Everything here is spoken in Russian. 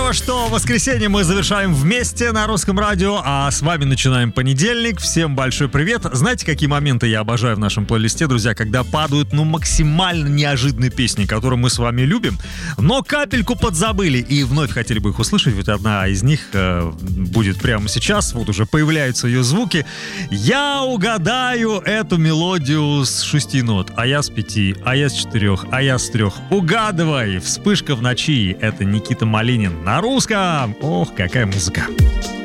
Ну что, воскресенье мы завершаем вместе на Русском радио, а с вами начинаем понедельник. Всем большой привет. Знаете, какие моменты я обожаю в нашем плейлисте, друзья? Когда падают, максимально неожиданные песни, которые мы с вами любим, но капельку подзабыли и вновь хотели бы их услышать. Вот одна из них будет прямо сейчас. Вот уже появляются ее звуки. Я угадаю эту мелодию с 6 нот, а я с 5, а я с 4, а я с 3. Угадывай. Вспышка в ночи. Это Никита Малинин на русском. Ох, какая музыка.